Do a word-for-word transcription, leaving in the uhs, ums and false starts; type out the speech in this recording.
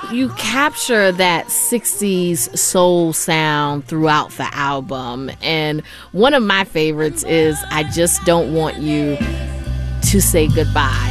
you capture that sixties soul sound throughout the album, and one of my favorites is I Just Don't Want You to Say Goodbye.